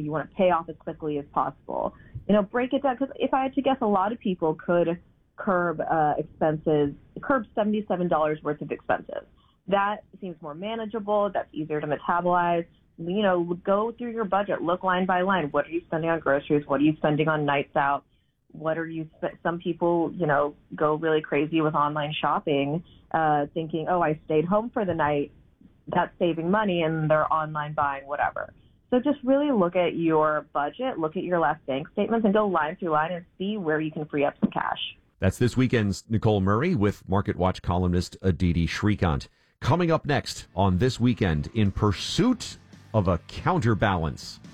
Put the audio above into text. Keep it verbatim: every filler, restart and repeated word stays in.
you want to pay off as quickly as possible. You know, break it down, because if I had to guess, a lot of people could curb uh, expenses, curb seventy-seven dollars worth of expenses. That seems more manageable. That's easier to metabolize. You know, go through your budget, look line by line. What are you spending on groceries? What are you spending on nights out? What are you, some people, you know, go really crazy with online shopping, uh, thinking, oh, I stayed home for the night. That's saving money, and they're online buying whatever. So just really look at your budget, look at your last bank statements, and go line through line and see where you can free up some cash. That's this weekend's Nicole Murray with Market Watch columnist Aditi Shrikant. Coming up next on This Weekend, in pursuit of a counterbalance.